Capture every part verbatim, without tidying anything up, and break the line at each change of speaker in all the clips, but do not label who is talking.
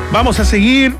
Vamos a seguir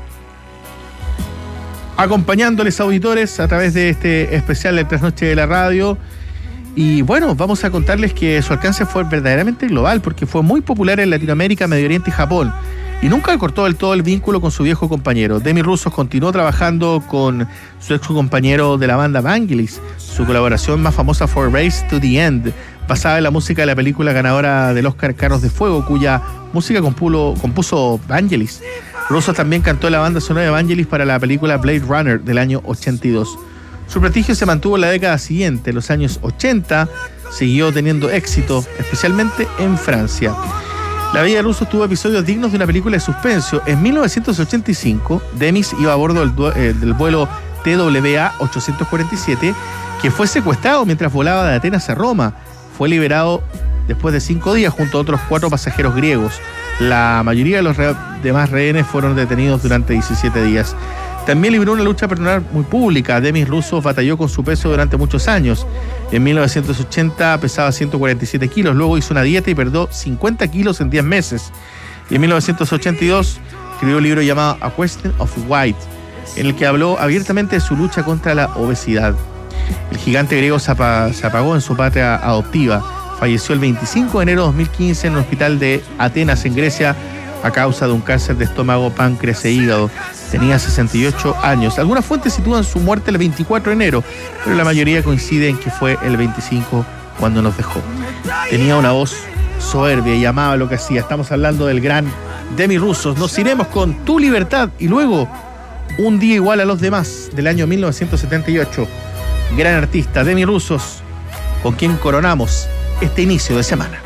acompañándoles, auditores, a través de este especial de Trasnoche de la Radio. Y bueno, vamos a contarles que su alcance fue verdaderamente global, porque fue muy popular en Latinoamérica, Medio Oriente y Japón. Y nunca cortó del todo el vínculo con su viejo compañero. Demi Russo continuó trabajando con su ex compañero de la banda Vangelis. Su colaboración más famosa fue Race to the End, basada en la música de la película ganadora del Oscar Carros de Fuego, cuya música compulo, compuso Vangelis. Russo también cantó la banda sonora de Vangelis para la película Blade Runner del año ochenta y dos. Su prestigio se mantuvo en la década siguiente. En los años ochenta siguió teniendo éxito, especialmente en Francia. La vida de Russo tuvo episodios dignos de una película de suspenso. En mil novecientos ochenta y cinco, Demi iba a bordo del, eh, del vuelo T W A ochocientos cuarenta y siete, que fue secuestrado mientras volaba de Atenas a Roma. Fue liberado después de cinco días junto a otros cuatro pasajeros griegos. La mayoría de los re- demás rehenes fueron detenidos durante diecisiete días. También libró una lucha personal muy pública. Demi Russo batalló con su peso durante muchos años. En mil novecientos ochenta pesaba ciento cuarenta y siete kilos, luego hizo una dieta y perdió cincuenta kilos en diez meses. Y en mil novecientos ochenta y dos escribió un libro llamado A Question of Weight, en el que habló abiertamente de su lucha contra la obesidad. El gigante griego se apagó en su patria adoptiva. Falleció el veinticinco de enero de dos mil quince en un hospital de Atenas, en Grecia, a causa de un cáncer de estómago, páncreas e hígado. Tenía sesenta y ocho años. Algunas fuentes sitúan su muerte el veinticuatro de enero, pero la mayoría coincide en que fue el veinticinco cuando nos dejó. Tenía una voz soberbia y amaba lo que hacía. Estamos hablando del gran Demi Russo. Nos iremos con Tu Libertad y luego Un Día Igual a los Demás, del año mil novecientos setenta y ocho. Gran artista, Demi Russo, con quien coronamos este inicio de semana.